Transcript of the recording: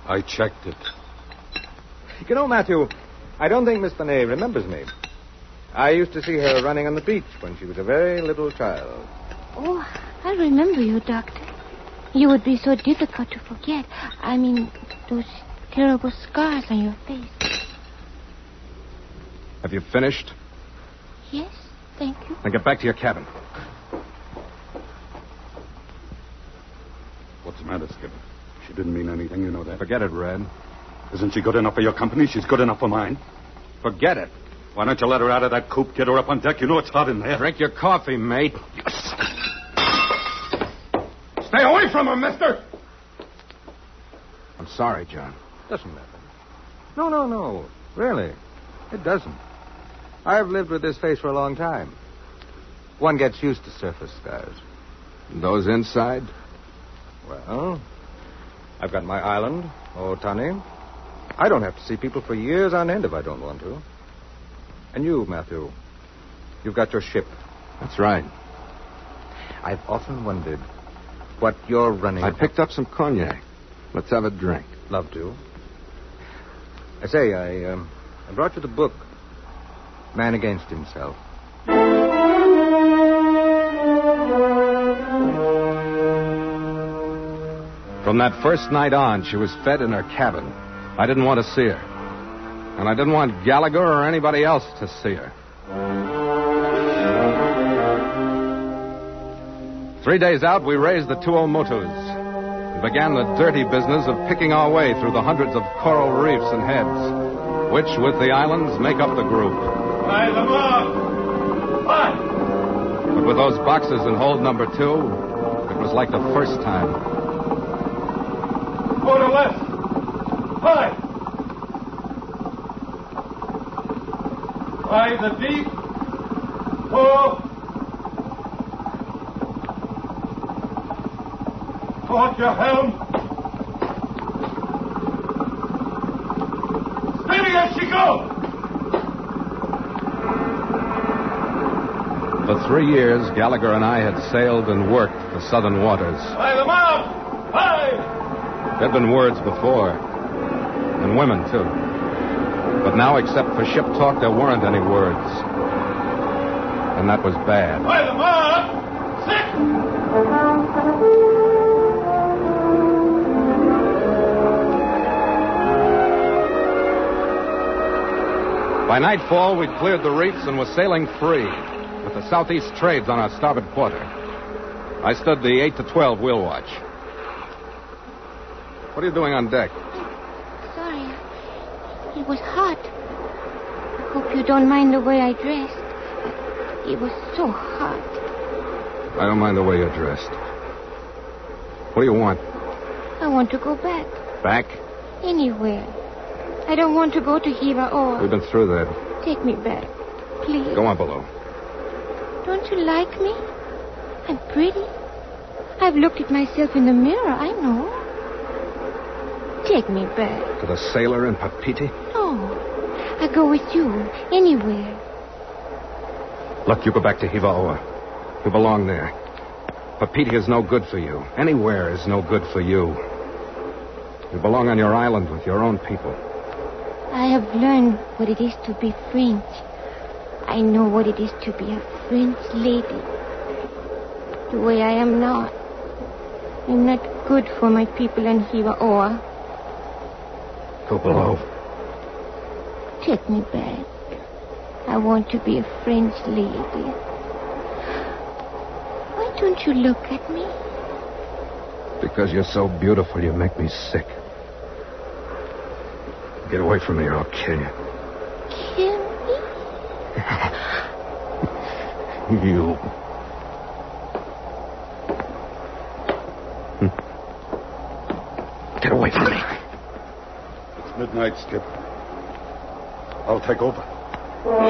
I checked it. You know, Matthew, I don't think Miss Bonet remembers me. I used to see her running on the beach when she was a very little child. Oh, I remember you, Doctor. You would be so difficult to forget. I mean, those terrible scars on your face. Have you finished? Yes, thank you. Then get back to your cabin. What's the matter, Skipper? She didn't mean anything, you know that. Forget it, Red. Isn't she good enough for your company? She's good enough for mine. Forget it. Why don't you let her out of that coop, get her up on deck? You know it's hot in there. Drink your coffee, mate. Stay away from her, mister! I'm sorry, John. Doesn't matter. No. Really. It doesn't. I've lived with this face for a long time. One gets used to surface scars. And those inside? Well, I've got my island, Otani. I don't have to see people for years on end if I don't want to. And you, Matthew, you've got your ship. That's right. I've often wondered what you're running... I picked up some cognac. Let's have a drink. Love to. I say, I brought you the book, Man Against Himself. From that first night on, she was fed in her cabin. I didn't want to see her. And I didn't want Gallagher or anybody else to see her. 3 days out, we raised the 2 Omutus and began the dirty business of picking our way through the hundreds of coral reefs and heads, which, with the islands, make up the group. Hi, Lamar! Hi! But with those boxes in hold number 2, it was like the first time. Go to left! Hi! By the deep, pull. Taut your helm. Steady as she goes. For 3 years, Gallagher and I had sailed and worked the southern waters. By the mouth. Hi! There'd been words before, and women, too. But now, except for ship talk, there weren't any words. And that was bad. By the mark! Sit! By nightfall, we'd cleared the reefs and were sailing free, with the southeast trades on our starboard quarter. I stood the 8 to 12 wheel watch. What are you doing on deck? Sorry. It was hot. I hope you don't mind the way I dressed. It was so hot. I don't mind the way you're dressed. What do you want? I want to go back. Back? Anywhere. I don't want to go to Hiva or... We've been through that. Take me back, please. Go on below. Don't you like me? I'm pretty. I've looked at myself in the mirror, I know. Take me back. To the sailor in Papiti? No. I go with you, anywhere. Look, you go back to Hivaoa. You belong there. Papiti is no good for you. Anywhere is no good for you. You belong on your island with your own people. I have learned what it is to be French. I know what it is to be a French lady. The way I am not. I'm not good for my people in Hivaoa. Go below. Take me back. I want to be a French lady. Why don't you look at me? Because you're so beautiful, you make me sick. Get away from me or I'll kill you. Kill me? You. Get away from me. It's midnight, Skip. I'll take over.